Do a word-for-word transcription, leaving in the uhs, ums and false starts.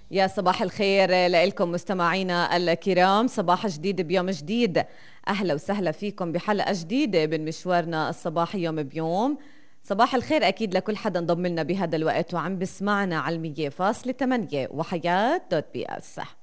يا صباح الخير لكم مستمعينا الكرام، صباح جديد بيوم جديد. أهلا وسهلا فيكم بحلقة جديدة من مشوارنا الصباحي يوم بيوم. صباح الخير أكيد لكل حدا انضم لنا بهذا الوقت وعم بسمعنا على المية فاصلة ثمانية وحياة دوت بي اس.